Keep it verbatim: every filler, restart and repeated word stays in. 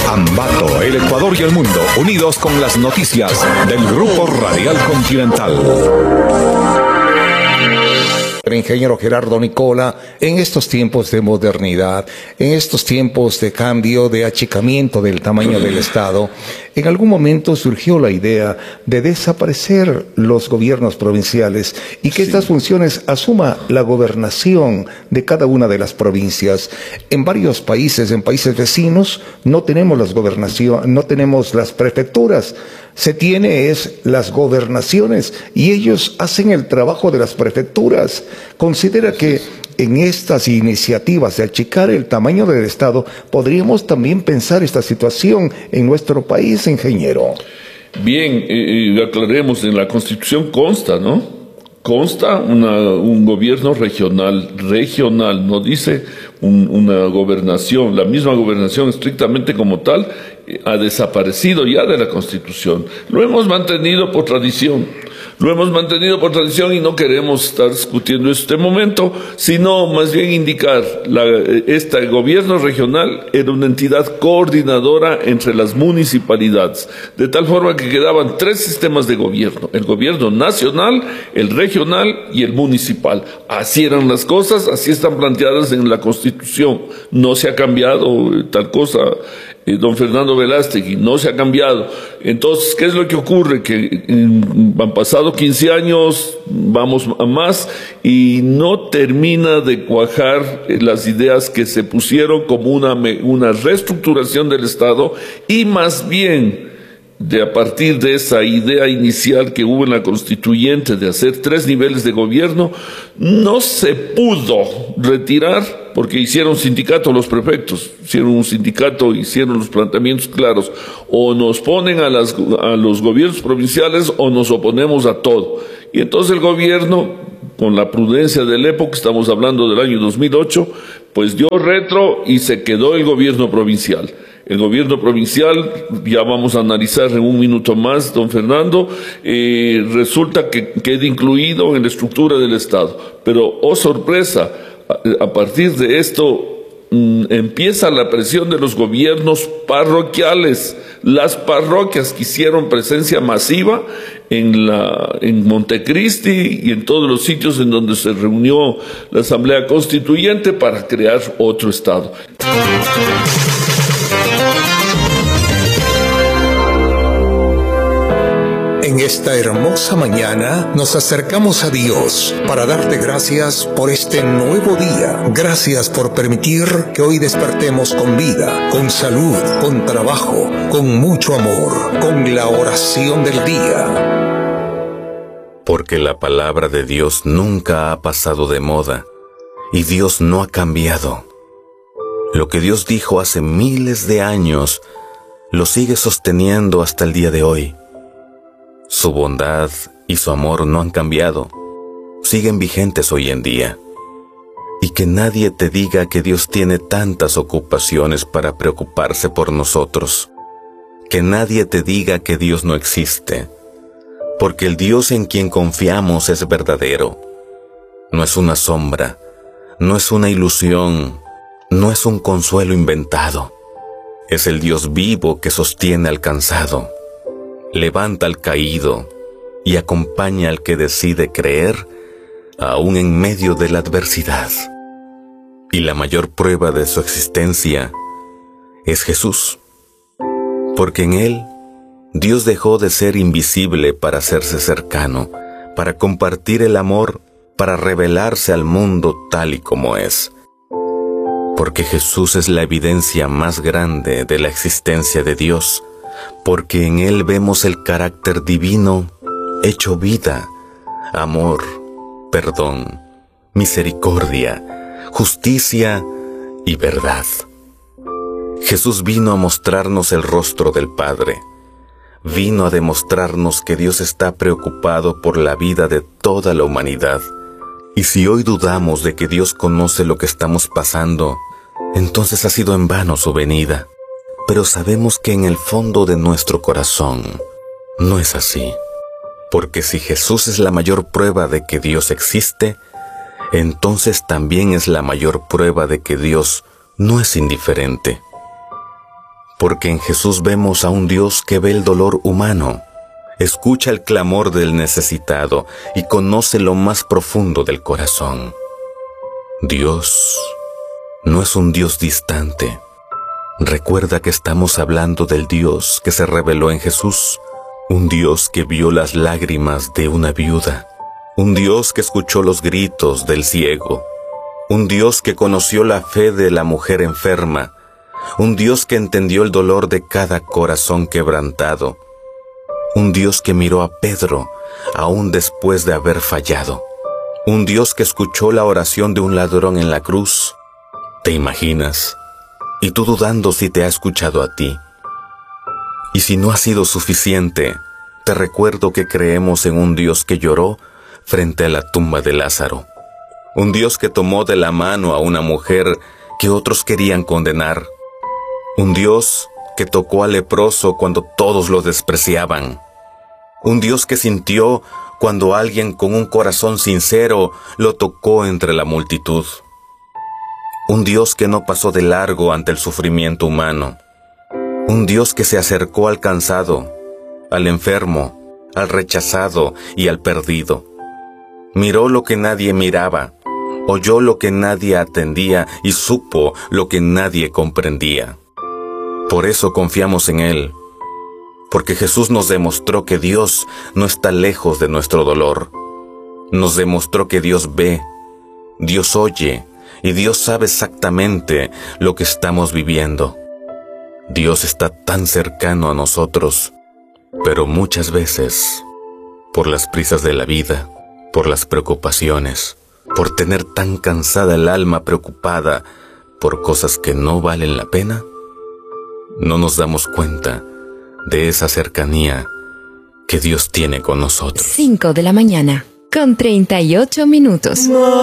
Ambato, el Ecuador y el mundo, unidos con las noticias del Grupo Radial Continental. El ingeniero Gerardo Nicola, en estos tiempos de modernidad, en estos tiempos de cambio, de achicamiento del tamaño del Estado, en algún momento surgió la idea de desaparecer los gobiernos provinciales y que sí. estas funciones asuma la gobernación de cada una de las provincias. En varios países, en países vecinos, no tenemos las gobernaciones, no tenemos las prefecturas. Se tiene es las gobernaciones y ellos hacen el trabajo de las prefecturas. Considera que en estas iniciativas de achicar el tamaño del Estado podríamos también pensar esta situación en nuestro país, ingeniero. Bien, eh, aclaremos, en la Constitución consta, ¿no? Consta una, un gobierno regional, regional, no dice un, una gobernación. La misma gobernación estrictamente como tal eh, ha desaparecido ya de la Constitución. Lo hemos mantenido por tradición. Lo hemos mantenido por tradición y no queremos estar discutiendo este momento, sino más bien indicar, la, este gobierno regional era una entidad coordinadora entre las municipalidades, de tal forma que quedaban tres sistemas de gobierno, el gobierno nacional, el regional y el municipal. Así eran las cosas, así están planteadas en la Constitución, no se ha cambiado tal cosa. Don Fernando Velástegui, no se ha cambiado. Entonces, ¿qué es lo que ocurre? Que mm, han pasado quince años, vamos a más, y no termina de cuajar las ideas que se pusieron como una, una reestructuración del Estado, y más bien, de a partir de esa idea inicial que hubo en la Constituyente de hacer tres niveles de gobierno, no se pudo retirar porque hicieron sindicato los prefectos, hicieron un sindicato, hicieron los planteamientos claros, o nos ponen a, las, a los gobiernos provinciales o nos oponemos a todo. Y entonces el gobierno, con la prudencia de la época, estamos hablando del año dos mil ocho, pues dio retro y se quedó el gobierno provincial. El gobierno provincial, ya vamos a analizar en un minuto más, don Fernando, eh, resulta que queda incluido en la estructura del Estado. Pero, oh sorpresa, a, a partir de esto mm, empieza la presión de los gobiernos parroquiales. Las parroquias que hicieron presencia masiva en, la, en Montecristi y en todos los sitios en donde se reunió la Asamblea Constituyente para crear otro Estado. En esta hermosa mañana nos acercamos a Dios para darte gracias por este nuevo día. Gracias por permitir que hoy despertemos con vida, con salud, con trabajo, con mucho amor, con la oración del día. Porque la palabra de Dios nunca ha pasado de moda y Dios no ha cambiado. Lo que Dios dijo hace miles de años lo sigue sosteniendo hasta el día de hoy. Su bondad y su amor no han cambiado, siguen vigentes hoy en día. Y que nadie te diga que Dios tiene tantas ocupaciones para preocuparse por nosotros. Que nadie te diga que Dios no existe, porque el Dios en quien confiamos es verdadero. No es una sombra, no es una ilusión, no es un consuelo inventado. Es el Dios vivo que sostiene al cansado, levanta al caído y acompaña al que decide creer aún en medio de la adversidad. Y la mayor prueba de su existencia es Jesús, porque en Él Dios dejó de ser invisible para hacerse cercano, para compartir el amor, para revelarse al mundo tal y como es. Porque Jesús es la evidencia más grande de la existencia de Dios, porque en Él vemos el carácter divino hecho vida, amor, perdón, misericordia, justicia y verdad. Jesús vino a mostrarnos el rostro del Padre, vino a demostrarnos que Dios está preocupado por la vida de toda la humanidad. Y si hoy dudamos de que Dios conoce lo que estamos pasando, entonces ha sido en vano su venida. Pero sabemos que en el fondo de nuestro corazón no es así. Porque si Jesús es la mayor prueba de que Dios existe, entonces también es la mayor prueba de que Dios no es indiferente. porque en Jesús vemos a un Dios que ve el dolor humano, escucha el clamor del necesitado y conoce lo más profundo del corazón. Dios no es un Dios distante. Recuerda que estamos hablando del Dios que se reveló en Jesús, un Dios que vio las lágrimas de una viuda, un Dios que escuchó los gritos del ciego, un Dios que conoció la fe de la mujer enferma, un Dios que entendió el dolor de cada corazón quebrantado, un Dios que miró a Pedro aún después de haber fallado, un Dios que escuchó la oración de un ladrón en la cruz. ¿Te imaginas? Y tú dudando si te ha escuchado a ti. Y si no ha sido suficiente, te recuerdo que creemos en un Dios que lloró frente a la tumba de Lázaro, un Dios que tomó de la mano a una mujer que otros querían condenar, un Dios que tocó al leproso cuando todos lo despreciaban, un Dios que sintió cuando alguien con un corazón sincero lo tocó entre la multitud, un Dios que no pasó de largo ante el sufrimiento humano, un Dios que se acercó al cansado, al enfermo, al rechazado y al perdido. Miró lo que nadie miraba, oyó lo que nadie atendía y supo lo que nadie comprendía. Por eso confiamos en Él, porque Jesús nos demostró que Dios no está lejos de nuestro dolor. Nos demostró que Dios ve, Dios oye y Dios sabe exactamente lo que estamos viviendo. Dios está tan cercano a nosotros, pero muchas veces, por las prisas de la vida, por las preocupaciones, por tener tan cansada el alma preocupada por cosas que no valen la pena, no nos damos cuenta de esa cercanía que Dios tiene con nosotros. cinco de la mañana, con treinta y ocho minutos.